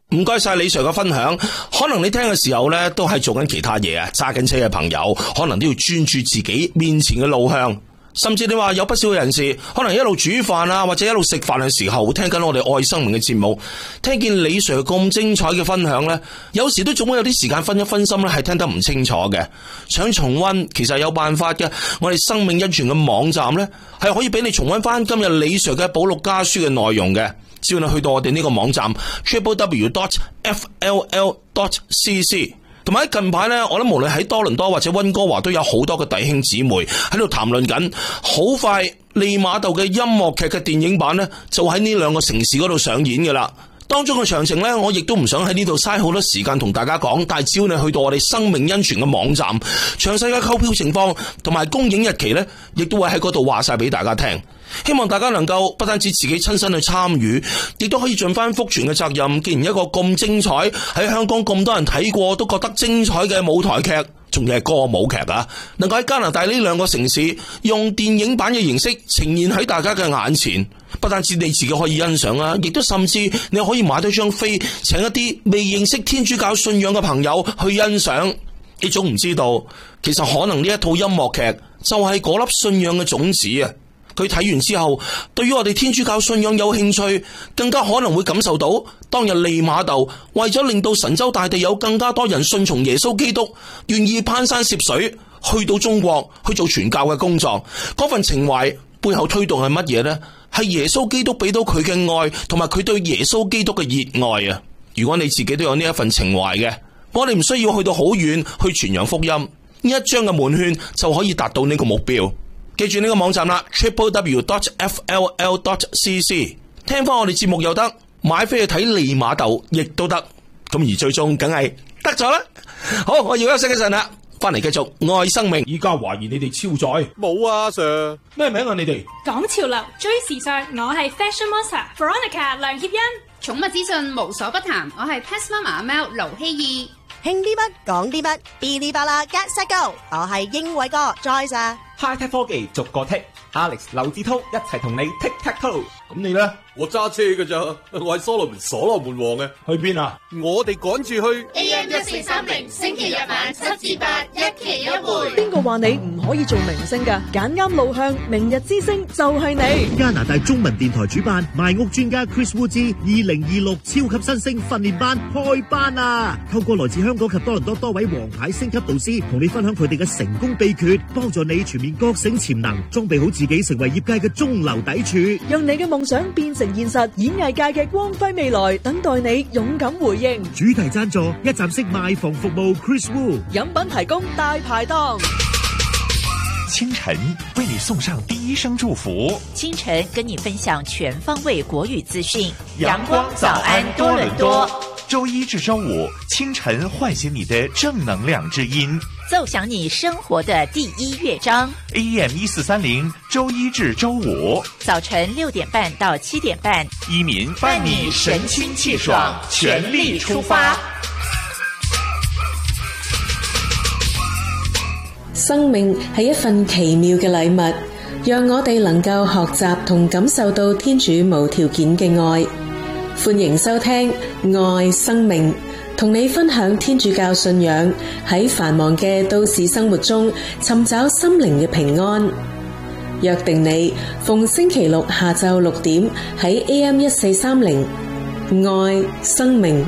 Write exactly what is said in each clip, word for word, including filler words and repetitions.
唔該晒李 Sir 嘅分享。可能你聽嘅時候咧，都係做緊其他嘢啊，揸緊車嘅朋友，可能都要專注自己面前嘅路向。甚至你話有不少嘅人士，可能一路煮飯啊，或者一路食飯嘅時候，聽緊我哋愛生命嘅節目，聽見李 Sir 咁精彩嘅分享咧，有時都總會有啲時間分一分心咧，係聽得唔清楚嘅。想重溫，其實有辦法嘅。我哋生命恩泉嘅網站咧，係可以俾你重溫翻今日李 Sir 嘅保祿家書嘅內容嘅。只要你去到我哋呢個網站 triple w dot f l l dot c c。同埋喺近排咧，我諗無論喺多倫多或者溫哥華都有好多嘅弟兄姊妹喺度談論緊，好快利瑪竇嘅音樂劇嘅電影版咧，就喺呢兩個城市嗰度上演嘅啦。當中嘅詳情咧，我亦都唔想喺呢度嘥好多時間同大家講，但係只要你去到我哋生命恩泉嘅網站，詳細嘅購票情況同埋公映日期咧，亦都會喺嗰度話晒俾大家聽。希望大家能夠不單止自己親身去參與，亦都可以盡翻福傳嘅責任。既然一個咁精彩，喺香港咁多人睇過都覺得精彩嘅舞台劇，仲要係歌舞劇啊，能夠喺加拿大呢兩個城市用電影版嘅形式呈現喺大家嘅眼前，不單止你自己可以欣賞啊，亦都甚至你可以買到張飛，請一啲未認識天主教信仰嘅朋友去欣賞。你總唔知道，其實可能呢一套音樂劇就係嗰粒信仰嘅種子啊！佢睇完之後，對於我哋天主教信仰有興趣，更加可能會感受到當日利瑪竇為咗令到神州大地有更加多人信從耶穌基督，願意攀山涉水去到中國去做傳教嘅工作。嗰份情懷背後推動係乜嘢呢？係耶穌基督俾到佢嘅愛，同埋佢對耶穌基督嘅熱愛啊！如果你自己都有呢一份情懷嘅，我哋唔需要去到好遠去傳揚福音，呢一張嘅門券就可以達到呢個目標。記住呢個網站啦 triple w dot f l l dot c c， 聽翻我哋節目又得，買飛去睇利瑪竇亦都得，咁而最終梗係得咗啦。好，我要休息一陣啦，翻嚟繼續愛生命。依家懷疑你哋超載， 冇啊 Sir， 咩名啊你哋？ 講潮流追時尚，我係 Fashion Monster Veronica 梁協欣。 寵物資訊無所不談，我係 Pet Mama 貓盧希義。 興啲乜講啲乜，嗶哩吧啦 Get Set Go， 我係英偉哥 Joyce 啊。 High Tech 科技逐個剔 ，Alex 劉志滔一齊同你 Tick Tack Toe。咁你咧？ 我揸車㗎咋，我係所羅門所羅門王嘅。 去邊啊？ 我哋趕住去 A M 一四三零，星期日晚七至八，一期一會。 邊個話你唔可以做明星㗎？揀啱路向，明日之星就係你。 加拿大中文電台主辦賣屋專家 Chris Wu 之二零二六超級新星訓練班開班啊！透過來自香港及多倫多多位王牌星級導師，同你分享佢哋嘅成功秘訣，幫助你全面覺醒潛能，裝備好自己，成為業界嘅中流砥柱， 讓你嘅夢想變成現實，演藝界嘅光輝未來等待你勇敢回應。 主題贊助一站式賣房服務 Chris Wu， 飲品提供大排檔。 清晨為你送上第一聲祝福， 清晨跟你分享全方位國語資訊。陽光早安多倫多， 周一至周五清晨喚醒你的正能量之音， 奏響你生活的第一樂章。 A M 一四三零，周一至周五早晨六點半到七點半， 依民伴你神清氣爽，全力出發。 生命係一份奇妙嘅禮物，讓我哋能夠學習同感受到天主無條件嘅愛。歡迎收聽愛生命，同你分享天主教信仰喺繁忙嘅都市生活中尋找心靈嘅平安。約定你逢星期六下晝六點喺 A M 一四三零愛生命。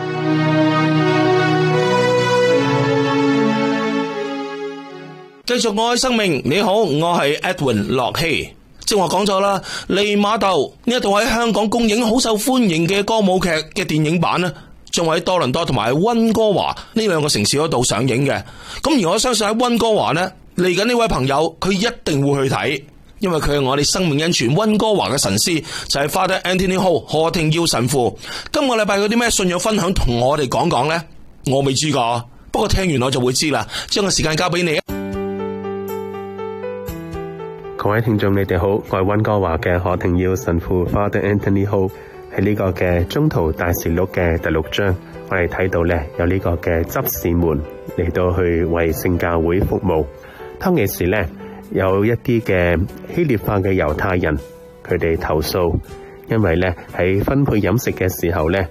繼續愛生命，你好，我係 Edwin 洛希。正話講咗啦，利瑪竇呢一套喺香港公映好受歡迎嘅歌舞劇嘅電影版呢，將會喺多倫多同埋溫哥華呢兩個城市嗰度上映嘅。咁而我相信喺溫哥華呢，嚟緊呢位朋友佢一定會去睇，因為佢係我哋生命恩泉溫哥華嘅神師，就係、是、Father Anthony Ho 何廷耀神父。今個禮拜有啲咩信仰分享同我哋講講呢？我未知噶，不過聽完我就會知啦。將個時間交俾你啊！ 各位聽眾你哋好，我係溫哥華嘅何廷耀神父 Father Anthony Ho。喺呢個嘅宗徒大事錄嘅第六章，我哋睇到咧有呢個嘅執事們嚟到去為聖教會服務。當其時咧有一啲嘅希臘化嘅猶太人，佢哋投訴，因為咧喺分配飲食嘅時候咧，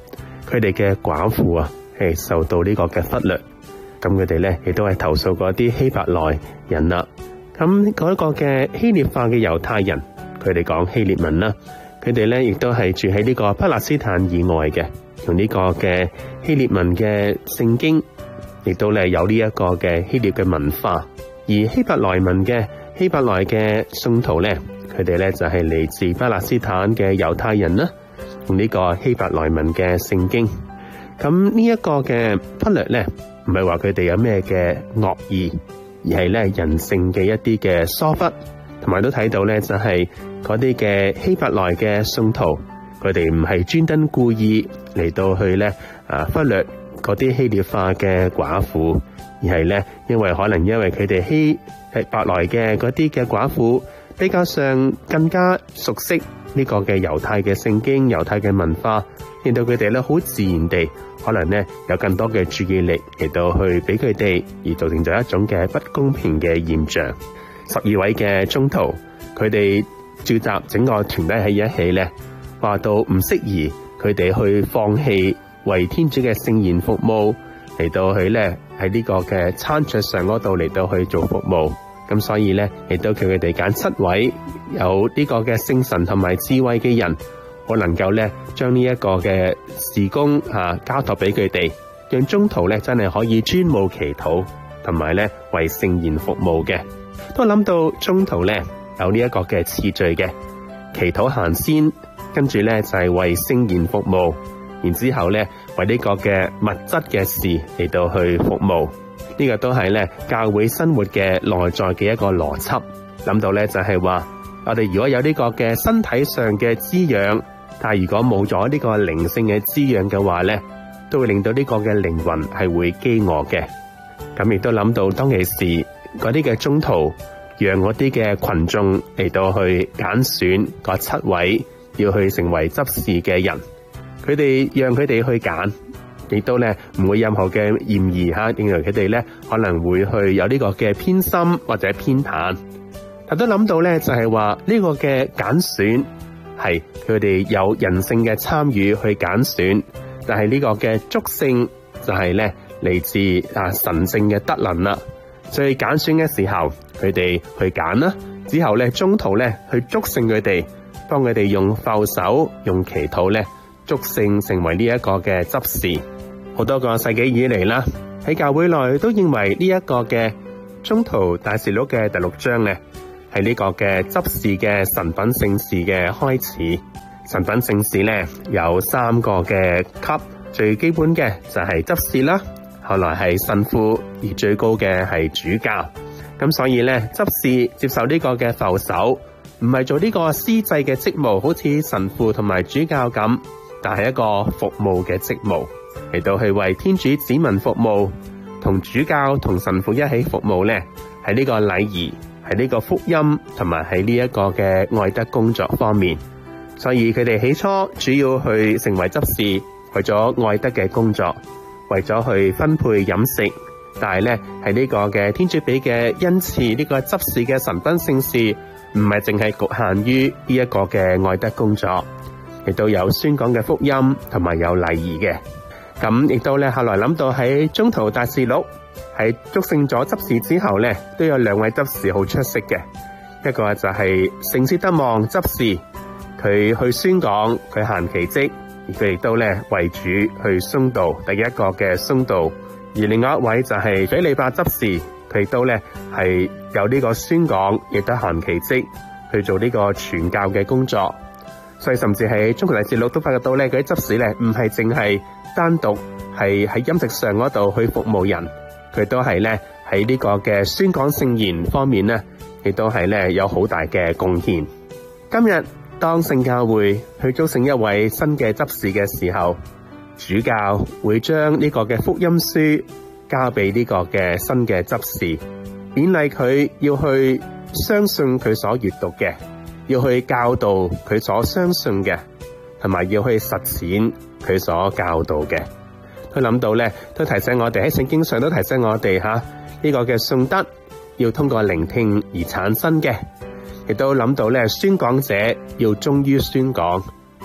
佢哋嘅寡婦啊係受到呢個嘅忽略。咁佢哋咧亦都係投訴嗰啲希伯來人啦。咁嗰個嘅希臘化嘅猶太人，佢哋講希臘文啦，佢哋咧亦都係住喺呢個巴勒斯坦以外嘅，用呢個嘅希臘文嘅聖經，亦都咧有呢一個嘅希臘嘅文化。而希伯來文嘅希伯來嘅信徒咧，佢哋咧就係嚟自巴勒斯坦嘅猶太人啦，用呢個希伯來文嘅聖經。咁呢一個嘅忽略咧，唔係話佢哋有咩嘅惡意，而係咧人性嘅一啲嘅疏忽，同埋都睇到咧就係嗰啲嘅希伯來嘅信徒，佢哋唔係專登故意嚟到去咧啊忽略嗰啲希臘化嘅寡婦，而係咧因為可能因為佢哋希伯來嘅嗰啲嘅寡婦比較上更加熟悉呢個嘅猶太嘅聖經、猶太嘅文化，令到佢哋咧好自然地可能咧有更多嘅注意力嚟到去俾佢哋，而造成咗一種嘅不公平嘅現象。十二位嘅宗徒，佢哋召集整個團體喺一起咧，話到唔適宜佢哋去放棄為天主嘅聖言服務，嚟到去咧喺呢個嘅餐桌上嗰度嚟到去做服務。咁所以咧，亦都叫佢哋揀七位有呢個嘅聖神同埋智慧嘅人，我能夠咧將呢一個嘅事工啊交託俾佢哋，讓宗徒咧真係可以專務祈禱，同埋咧為聖言服務嘅。都諗到宗徒咧有呢一個嘅次序嘅，祈禱行先，跟住咧就係為聖言服務，然之後咧為呢個嘅物質嘅事嚟到去服務。呢個都係咧教會生活嘅內在嘅一個邏輯。諗到咧就係話，我哋如果有呢個嘅身體上嘅滋養，但係如果冇咗呢個靈性嘅滋養嘅話咧，都會令到呢個嘅靈魂係會飢餓嘅。咁亦都諗到當其時嗰啲嘅宗徒，讓嗰啲嘅群眾嚟到去揀選嗰七位要去成為執事嘅人，佢哋讓佢哋去揀。亦都咧唔會任何嘅嫌疑吓，認為佢哋咧可能會去有呢個嘅偏心或者偏袒。但都諗到咧就係話呢個嘅揀選係佢哋有人性嘅參與去揀選，但係呢個嘅祝聖就係咧嚟自啊神聖嘅德能啦。所以揀選嘅時候，佢哋去揀啦，之後咧中途咧去祝聖佢哋，幫佢哋用覆手用祈禱咧祝聖成為呢一個嘅執事。好多個世紀以嚟啦，喺教會內都認為呢一個嘅宗徒大事錄嘅第六章咧，係呢個嘅執事嘅神品聖事嘅開始。神品聖事咧有三個嘅級，最基本嘅就係執事啦，後來係神父，而最高嘅係主教。咁所以咧，執事接受呢個嘅覆手，唔係做呢個司祭嘅職務，好似神父同埋主教咁，但係一個服務嘅職務。嚟到去為天主子民服務，同主教同神父一起服務咧，喺呢個禮儀，喺呢個福音，同埋喺呢一個嘅愛德工作方面。所以佢哋起初主要去成為執事，為咗愛德嘅工作，為咗去分配飲食。但係咧喺呢個嘅天主俾嘅恩賜，呢個執事嘅神品聖事，唔係淨係局限於呢一個嘅愛德工作，亦都有宣講嘅福音，同埋有禮儀嘅。咁亦都咧，後來諗到喺宗徒大事錄喺祝聖咗執事之後咧，都有兩位執事好出色嘅。一個就係聖斯德望執事，佢去宣講，佢行奇蹟，而佢亦都咧為主去殉道，第一個嘅殉道。而另外一位就係斐理伯執事，佢亦都咧係有呢個宣講，亦都行奇蹟，去做呢個傳教嘅工作。所以甚至喺宗徒大事錄都發覺到咧，嗰啲執事咧唔係淨係單獨係喺飲食上嗰度去服務人，佢都係咧喺呢個嘅宣講聖言方面咧，亦都係咧有好大嘅貢獻。今日當聖教會去祝聖一位新嘅執事嘅時候，主教會將呢個嘅福音書交俾呢個嘅新嘅執事，勉勵佢要去相信佢所閱讀嘅，要去教導佢所相信嘅，同埋要去實踐佢所教導嘅。佢諗到咧，都提醒我哋喺聖經上都提醒我哋吓呢個嘅信德要通過聆聽而產生嘅，亦都諗到咧宣講者要忠於宣講，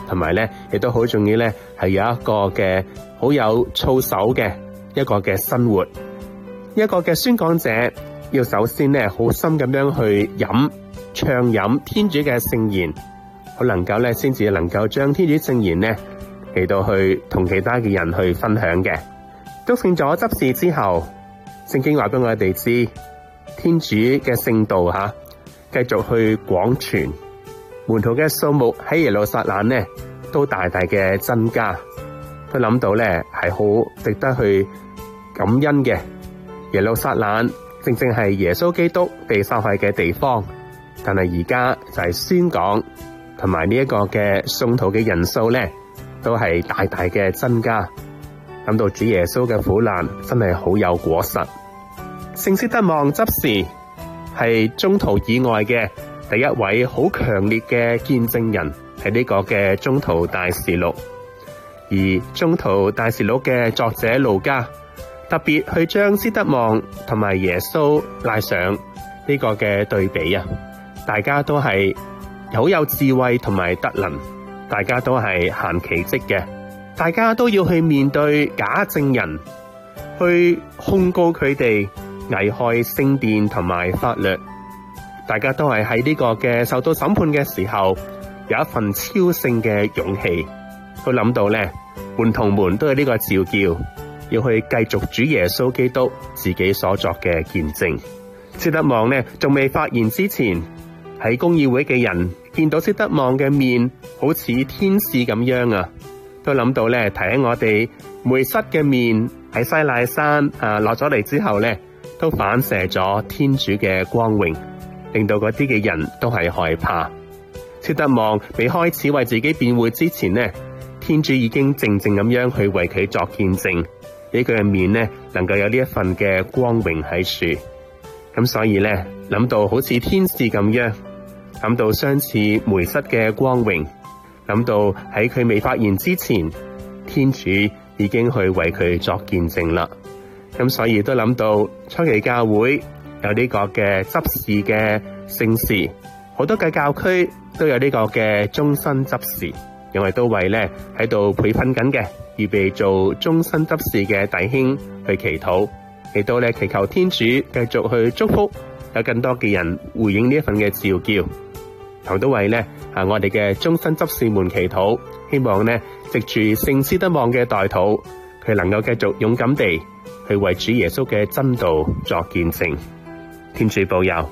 同埋咧亦都好重要咧，係有一個嘅好有操守嘅一個嘅生活。一個嘅宣講者要首先咧好深咁樣去飲暢飲天主嘅聖言，好能夠咧先至能夠將天主聖言咧嚟到去同其他嘅人去分享嘅。祝聖咗執事之後，聖經話俾我哋知，天主嘅聖道吓，繼續去廣傳，門徒嘅數目喺耶路撒冷呢都大大嘅增加，都諗到咧係好值得去感恩嘅。耶路撒冷正正係耶穌基督被殺害嘅地方，但係而家就係宣講同埋呢一個嘅信徒嘅人數咧，都係大大嘅增加。諗到主耶穌嘅苦難真係好有果實。聖斯德望執事係宗徒以外嘅第一位好強烈嘅見證人，係呢個嘅宗徒大事錄。而宗徒大事錄嘅作者路加特別去將斯德望同埋耶穌拉上呢個嘅對比啊！大家都係好有智慧同埋德能，大家都係行奇蹟嘅。大家都要去面對假證人，去控告佢哋危害聖殿同埋法律。大家都係喺呢個嘅受到審判嘅時候，有一份超性嘅勇氣。佢諗到咧，門徒們都有呢個召叫，要去繼續主耶穌基督自己所作嘅見證。斯德望呢，仲未發言之前，喺公議會嘅人見到斯德望嘅面好似天使咁樣啊！都諗到咧，提起我哋梅瑟嘅面喺西奈山啊落咗嚟之後咧，都反射咗天主嘅光榮，令到嗰啲嘅人都係害怕。斯德望未開始為自己辯護之前呢，天主已經靜靜咁樣去為佢作見證，俾佢嘅面呢能夠有呢一份嘅光榮喺處。咁所以咧，諗到好似天使咁樣，諗到相似梅瑟嘅光榮。諗到喺佢未發言之前，天主已經去為佢作見證啦。咁所以都諗到初期教會有呢個嘅執事嘅聖事，好多嘅教區都有呢個嘅終身執事，因為都為咧喺度培訓緊嘅，預備做終身執事嘅弟兄去祈禱，亦都咧祈求天主繼續去祝福，有更多嘅人回應呢一份嘅召叫。同都為咧啊，我哋嘅終身執事們祈禱，希望咧藉住聖斯德望嘅代禱，佢能夠繼續勇敢地去為主耶穌嘅真道作見證。天主保佑。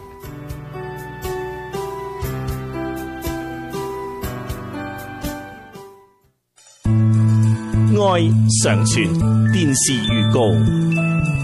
愛常傳電視預告。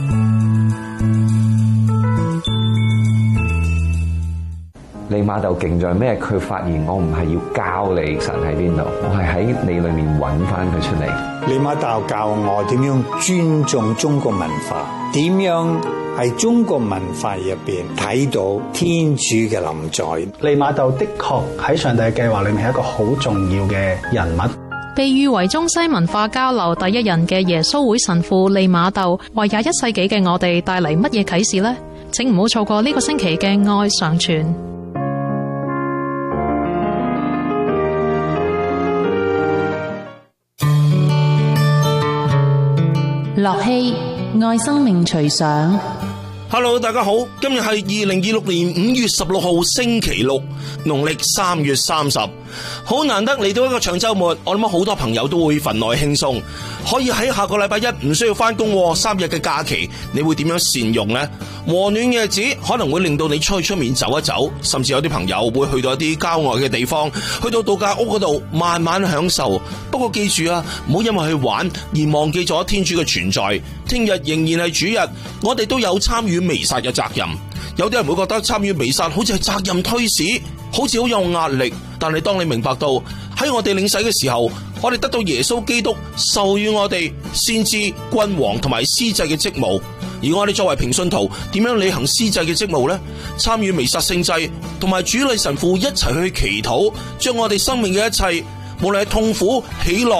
利瑪竇勁在咩？佢發現我唔係要教你神喺邊度，我係喺你裏面揾翻佢出嚟。 利瑪竇教我點樣尊重中國文化，點樣喺中國文化入邊睇到天主嘅臨在。 利瑪竇的確喺上帝嘅計劃裏面係一個好重要嘅人物。 被譽為中西文化交流第一人嘅耶穌會神父利瑪竇，為廿一世紀嘅我哋帶嚟乜嘢啟示呢？請唔好錯過呢個星期嘅愛常傳。 樂器愛生命隨想。 Hello， 大家好，今日係二零二六年五月十六號星期六，農曆三月三十，好難得嚟到一個長周末，我諗好多朋友都會分外輕鬆，可以喺下個禮拜一唔需要翻工，三日嘅假期，你會點樣善用呢？和暖嘅日子可能會令到你出去出面走一走，甚至有啲朋友會去到一啲郊外嘅地方，去到度假屋嗰度慢慢享受。不過記住啊，唔好因為去玩而忘記咗天主嘅存在。聽日仍然係主日，我哋都有參與彌撒嘅責任。有啲人會覺得參與彌撒好似係責任推使，好似好有壓力。但係當你明白到喺我哋領洗嘅時候，我哋得到耶穌基督授予我哋先知、君王同埋司祭嘅職務，而我哋作為平信徒，點樣履行司祭嘅職務呢？參與彌撒聖祭，同埋主禮神父一齊去祈禱，將我哋生命嘅一切，無論係痛苦、喜樂、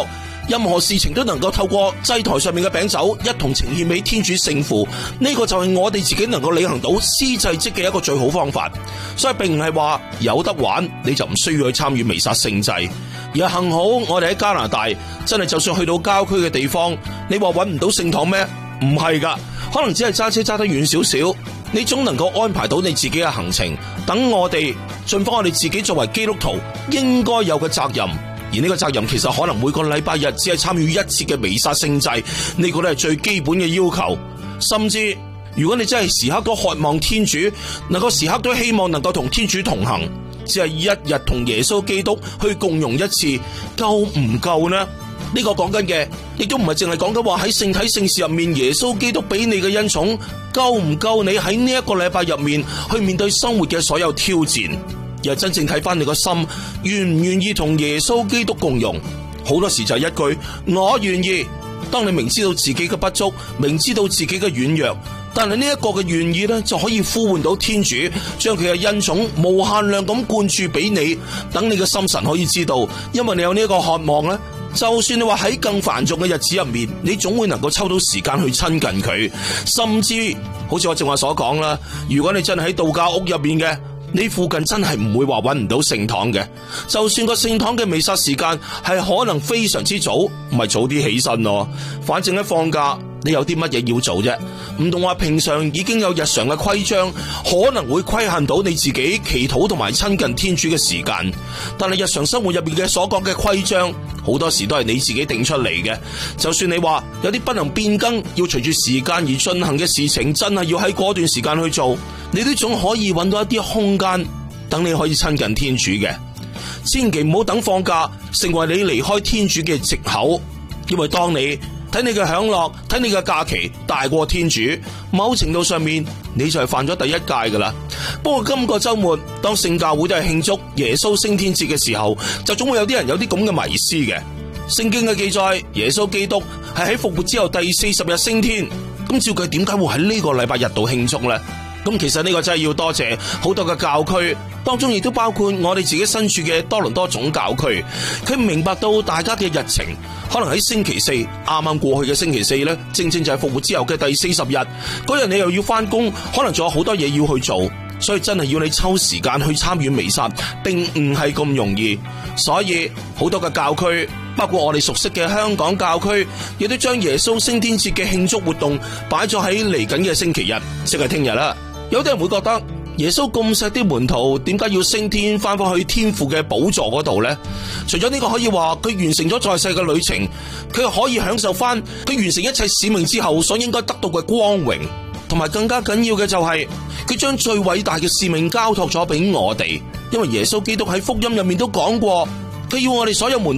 任何事情都能夠透過祭台上面嘅餅酒一同呈獻俾天主聖父，呢個就係我哋自己能夠履行到司祭職嘅一個最好方法。所以並唔係話有得玩你就唔需要去參與彌撒聖祭，而係幸好我哋喺加拿大真係就算去到郊區嘅地方，你話搵唔到聖堂咩？唔係噶，可能只係揸車揸得遠少少，你總能夠安排到你自己嘅行程，等我哋盡翻我哋自己作為基督徒應該有嘅責任。而呢個責任其實可能每個禮拜日只係參與一次嘅彌撒聖祭，呢個都係最基本嘅要求。甚至如果你真係時刻都渴望天主，能夠時刻都希望能夠同天主同行，只係一日同耶穌基督去共融一次，夠唔夠呢？呢個講緊嘅亦都唔係淨係講緊話喺聖體聖事入面耶穌基督俾你嘅恩寵夠唔夠你喺呢一個禮拜入面去面對生活嘅所有挑戰，又真正睇翻你個心願唔願意同耶穌基督共融。好多時就係一句我願意。當你明知道自己嘅不足，明知道自己嘅軟弱，但係呢一個嘅願意呢，就可以呼喚到天主將佢嘅恩寵無限量咁灌注俾你，等你嘅心神可以知道，因為你有呢一個渴望呢，就算你話喺更繁重嘅日子入面，你總會能夠抽到時間去親近佢。甚至好似我正話所講啦，如果你真係喺度假屋入面嘅，你附近真係唔會話揾唔到聖堂嘅，就算個聖堂嘅彌撒時間係可能非常之早，咪早啲起身咯。反正一放假，你有啲乜嘢要做啫？唔同話平常已經有日常嘅規章，可能會規限到你自己祈禱同埋親近天主嘅時間。但係日常生活入邊嘅所講嘅規章，好多時都係你自己定出嚟嘅。就算你話有啲不能變更，要隨住時間而進行嘅事情，真係要喺嗰段時間去做，你都總可以揾到一啲空間，等你可以親近天主嘅。千祈唔好等放假成為你離開天主嘅藉口，因為當你睇你嘅享樂，睇你嘅假期大過天主，某程度上面你就係犯咗第一戒噶啦。不過今個周末當聖教會都係慶祝耶穌升天節嘅時候，就總會有啲人有啲咁嘅迷思嘅。聖經嘅記載，耶穌基督係喺復活之後第四十日升天，咁照計點解會喺呢個禮拜日度慶祝呢？咁其實呢個真係要多謝好多嘅教區，當中亦都包括我哋自己身處嘅多倫多總教區。佢明白到大家嘅日程，可能喺星期四啱啱過去嘅星期四呢，正正就係復活之後嘅第四十日嗰日，你又要翻工，可能仲有好多嘢要去做，所以真係要你抽時間去參與彌撒，並唔係咁容易。所以好多嘅教區，包括我哋熟悉嘅香港教區，亦都將耶穌升天節嘅慶祝活動擺咗喺嚟緊嘅星期日，即係聽日啦。有啲人會覺得耶穌咁錫啲門徒，點解要升天翻返去天父嘅寶座嗰度呢？除咗呢個可以話佢完成咗在世嘅旅程，佢可以享受翻佢完成一切使命之後所應該得到嘅光榮，同埋更加緊要嘅就係佢將最偉大嘅使命交託咗俾我哋。因為耶穌基督喺福音入面都講過，佢要我哋所有門